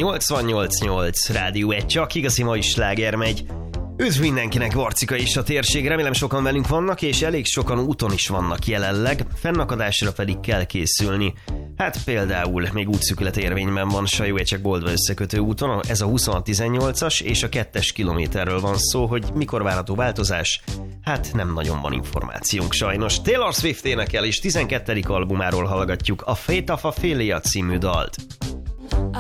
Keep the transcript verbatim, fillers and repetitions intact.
nyolcvannyolc nyolc Rádió egy, csak igazi mai sláger megy. Üdv mindenkinek, Varcika is a térség, remélem sokan velünk vannak, és elég sokan úton is vannak jelenleg, fennakadásra pedig kell készülni. Hát például még útszűkület érvényben van Sajóecsek-Boldva összekötő úton, ez a huszonhat tizennyolcas, és a kettes kilométerről van szó, hogy mikor várható változás. Hát nem nagyon van információnk sajnos. Taylor Swift énekel, és tizenkettedik albumáról hallgatjuk a Fate of Ophelia című dalt.